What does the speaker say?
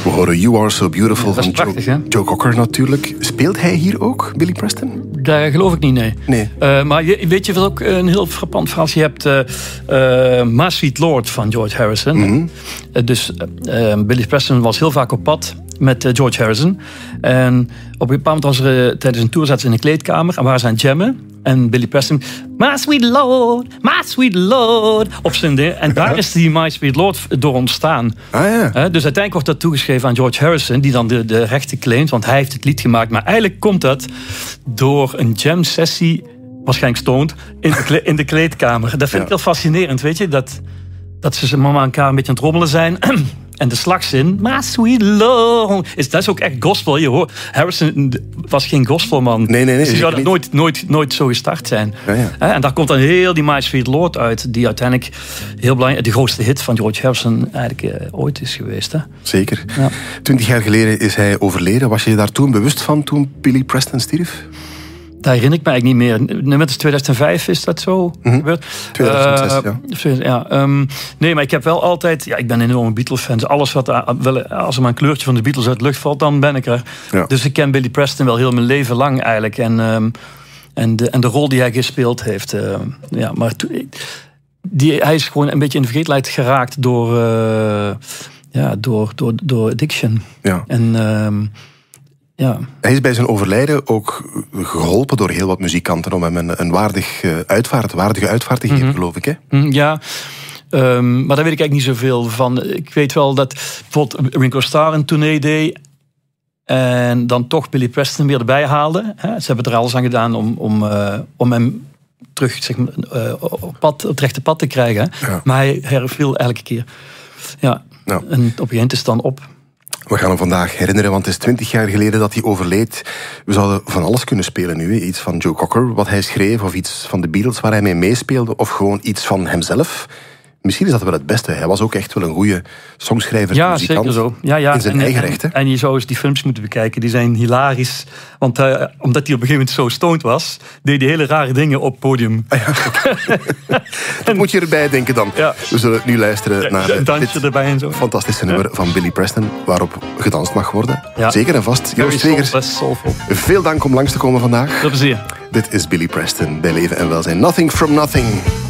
We horen You Are So Beautiful van prachtig, Joe Cocker natuurlijk. Speelt hij hier ook, Billy Preston? Daar geloof ik niet, nee. Maar weet je wat ook een heel frappant verhaal is? Je hebt My Sweet Lord van George Harrison. Mm-hmm. Billy Preston was heel vaak op pad met George Harrison. En op een bepaald moment was er tijdens een tour zaten ze in een kleedkamer en waren ze aan het jammen. En Billy Preston, My Sweet Lord, op zijn ding. En daar is die My Sweet Lord door ontstaan. Ah, ja. Dus uiteindelijk wordt dat toegeschreven aan George Harrison, die dan de rechten claimt, want hij heeft het lied gemaakt. Maar eigenlijk komt dat door een jam sessie, waarschijnlijk stoned, in de kleedkamer. Dat vind ik heel fascinerend, weet je, dat ze mama aan elkaar een beetje aan het rommelen zijn. En de slagzin, My Sweet Lord, dat is ook echt gospel. Je hoort, Harrison was geen gospelman. Nee. Dus die zou dat nooit zo gestart zijn. Ja. En daar komt dan heel die My Sweet Lord uit, die uiteindelijk heel belangrijk, de grootste hit van George Harrison eigenlijk ooit is geweest. Hè? Zeker. Ja. 20 jaar geleden is hij overleden. Was je je daar toen bewust van, toen Billy Preston stierf? Daar herinner ik me eigenlijk niet meer. Net als 2005 is dat zo gebeurd. 2006, ja. Nee, maar ik heb wel altijd... Ja, ik ben een enorme Beatles-fan. Dus alles wat... Als er maar een kleurtje van de Beatles uit de lucht valt, dan ben ik er. Ja. Dus ik ken Billy Preston wel heel mijn leven lang eigenlijk. En de rol die hij gespeeld heeft. Maar hij is gewoon een beetje in de vergetelheid geraakt door addiction. Ja. En... Ja. Hij is bij zijn overlijden ook geholpen door heel wat muzikanten om hem een waardige uitvaart te geven, geloof ik. Hè? Ja, maar daar weet ik eigenlijk niet zoveel van. Ik weet wel dat bijvoorbeeld Ringo Starr een tournee deed en dan toch Billy Preston weer erbij haalde. Ze hebben er alles aan gedaan om hem terug op het rechte pad te krijgen. Ja. Maar hij herviel elke keer. Ja. En op een gegeven moment is het dan op. We gaan hem vandaag herinneren, want het is 20 jaar geleden dat hij overleed. We zouden van alles kunnen spelen nu. Iets van Joe Cocker, wat hij schreef, of iets van de Beatles waar hij mee meespeelde, of gewoon iets van hemzelf. Misschien is dat wel het beste. Hij was ook echt wel een goede songschrijver, muzikant. Zeker zo. Ja, in zijn eigen recht. En je zou eens die films moeten bekijken. Die zijn hilarisch. Want omdat hij op een gegeven moment zo stoned was, deed hij hele rare dingen op het podium. Dat moet je erbij denken dan. Ja. We zullen nu luisteren naar een dansje erbij en zo. Fantastische nummer van Billy Preston, waarop gedanst mag worden. Ja. Zeker en vast. Joost Zwegers, veel dank om langs te komen vandaag. Veel plezier. Dit is Billy Preston bij Leven en Welzijn. Nothing from Nothing.